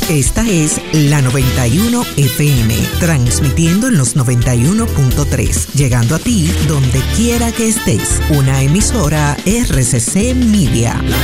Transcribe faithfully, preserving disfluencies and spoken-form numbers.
Esta es la noventa y uno F M, transmitiendo en los noventa y uno punto tres, llegando a ti donde quiera que estés. Una emisora R C C Media. La